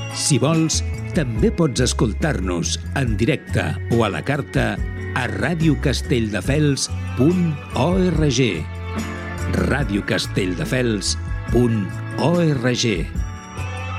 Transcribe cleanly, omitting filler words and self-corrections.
Si vols, també pots escoltar-nos en directe o a la carta a radiocastelldefels.org. radiocastelldefels.org